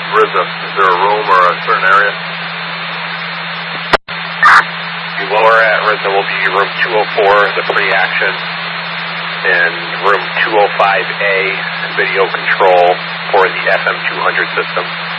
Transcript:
RZA? Is there a room or a certain area? The lower at RZA will be room 204, the pre-action, and room 205A, video control for the FM200 system.